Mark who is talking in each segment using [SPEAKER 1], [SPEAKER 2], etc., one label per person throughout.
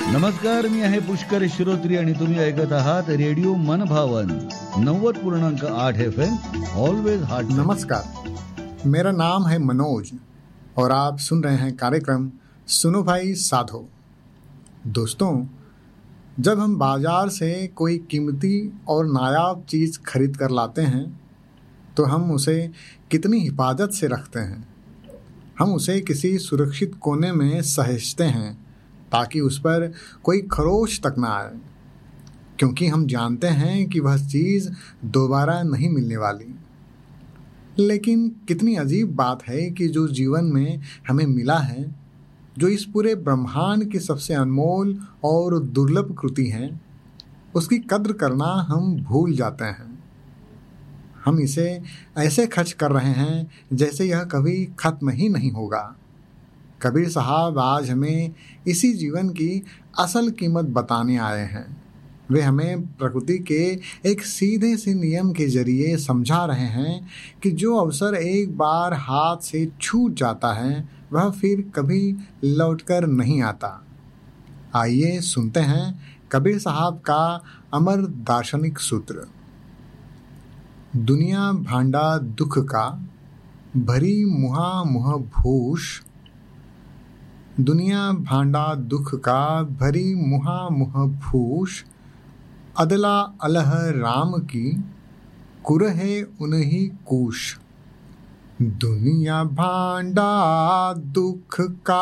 [SPEAKER 1] नमस्कार, मी आहे पुष्कर श्रोत्री आणि तुम्ही ऐकत आहात रेडिओ मनभावन 90.8 FM ऑलवेज हार्ट।
[SPEAKER 2] नमस्कार, मेरा नाम है मनोज और आप सुन रहे हैं कार्यक्रम सुनो भाई साधो। दोस्तों, जब हम बाजार से कोई कीमती और नायाब चीज़ खरीद कर लाते हैं तो हम उसे कितनी हिफाजत से रखते हैं। हम उसे किसी सुरक्षित कोने में सहेजते हैं ताकि उस पर कोई खरोच तक ना आए, क्योंकि हम जानते हैं कि वह चीज़ दोबारा नहीं मिलने वाली। लेकिन कितनी अजीब बात है कि जो जीवन में हमें मिला है, जो इस पूरे ब्रह्मांड की सबसे अनमोल और दुर्लभ कृति है, उसकी कद्र करना हम भूल जाते हैं। हम इसे ऐसे खर्च कर रहे हैं जैसे यह कभी खत्म ही नहीं होगा। कबीर साहब आज हमें इसी जीवन की असल कीमत बताने आए हैं। वे हमें प्रकृति के एक सीधे से नियम के जरिए समझा रहे हैं कि जो अवसर एक बार हाथ से छूट जाता है वह फिर कभी लौटकर नहीं आता। आइए सुनते हैं कबीर साहब का अमर दार्शनिक सूत्र। दुनिया भांडा दुख का, भरी मुहा मुह भूष। दुनिया भांडा दुख का, भरी मुहा मुह भूष। अदला अलह राम की, कुरहे उन्हीं कूश। दुनिया भांडा दुख का,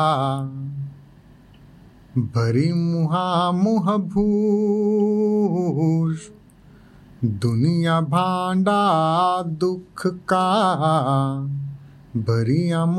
[SPEAKER 2] भरी मुहा मुह भूष। दुनिया भांडा दुख का, भरी